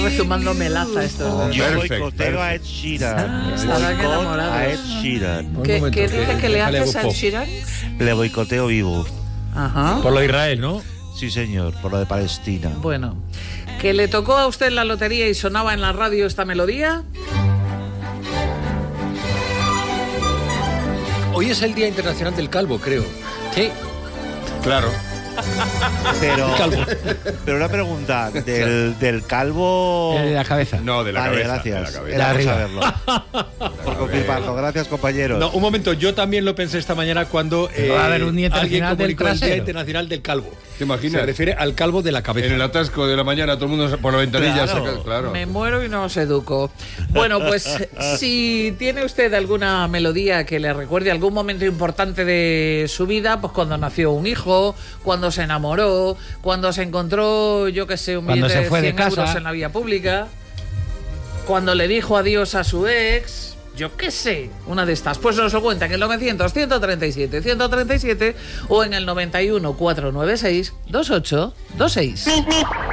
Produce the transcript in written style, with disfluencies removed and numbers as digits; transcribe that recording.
Rezumando melaza esto. Yo boicoteo a Ed Sheeran. Estarán Boicot enamorados. a Ed Sheeran. ¿Qué dice que le haces a Ed Sheeran? Le boicoteo vivo. Ajá. Por lo de Israel, ¿no? Sí, señor, por lo de Palestina. Bueno, ¿que le tocó a usted la lotería y sonaba en la radio esta melodía? Hoy es el Día Internacional del Calvo, creo. Sí. Claro. Pero una pregunta, ¿del calvo? De la cabeza. No, de la vale, cabeza. Gracias. De la cabeza. Era por arriba. saberlo. Por confirmarlo. Gracias, compañeros. No, un momento, yo también lo pensé esta mañana cuando va a haber un Día alguien Internacional del comunicó el Día trasero. Internacional del Calvo. ¿Te imaginas? Se refiere al calvo de la cabeza. En el atasco de la mañana todo el mundo por la ventanilla Claro. saca. Claro. Me muero y no os educo. Bueno, pues si tiene usted alguna melodía que le recuerde algún momento importante de su vida, pues cuando nació un hijo, cuando se enamoró, cuando se encontró, yo qué sé, un Cuando billete se fue de de 100 casa. euros en la vía pública, cuando le dijo adiós a su ex, yo qué sé, una de estas. Pues nos lo cuenta en el 900-137-137 o en el 91-496-2826.